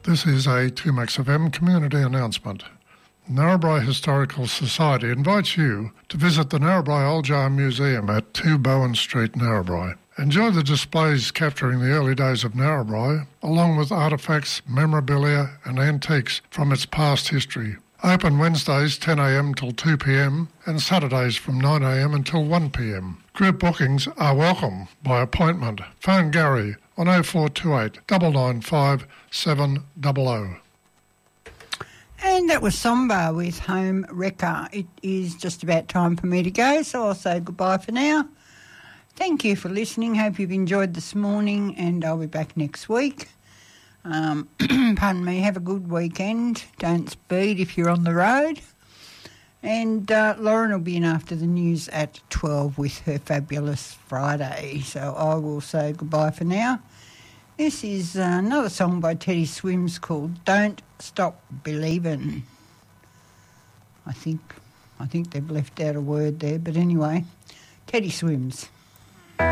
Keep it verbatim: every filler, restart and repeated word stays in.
This is a two Max F M community announcement. Narrabri Historical Society invites you to visit the Narrabri Old Jar Museum at two Bowen Street, Narrabri. Enjoy the displays capturing the early days of Narrabri, along with artefacts, memorabilia and antiques from its past history. Open Wednesdays ten a m till two p m and Saturdays from nine a m until one p m. Group bookings are welcome by appointment. Phone Gary on oh four two eight, nine nine five, seven zero zero. And that was Somba with Home Wrecker. It is just about time for me to go, so I'll say goodbye for now. Thank you for listening. Hope you've enjoyed this morning, and I'll be back next week. Um, pardon me, have a good weekend. Don't speed if you're on the road. And uh, Lauren will be in after the news at twelve with her Fabulous Friday. So I will say goodbye for now. This is uh, another song by Teddy Swims called Don't Stop Believin'. I think, I think they've left out a word there, but anyway, Teddy Swims.